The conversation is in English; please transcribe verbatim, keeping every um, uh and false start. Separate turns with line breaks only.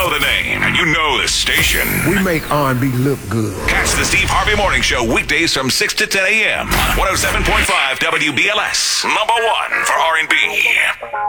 know the name, and you know the station.
We make R and B look good.
Catch the Steve Harvey Morning Show weekdays from six to ten a.m. on one oh seven point five W B L S. Number one for R and B.